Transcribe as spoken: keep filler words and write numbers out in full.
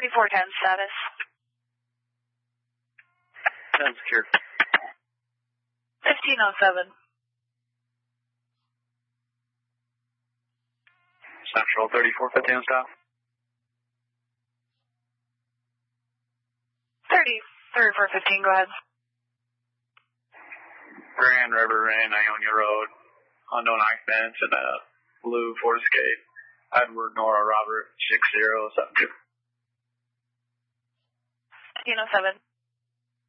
thirty-four ten status. ten secure. fifteen oh seven. Central thirty-four fifty on stop. thirty, thirty-four fifteen, go ahead. Grand River in Ionia Road. Unknown occupants in a blue Ford Escape. Edward Nora Robert six zero seven two. fifteen oh seven.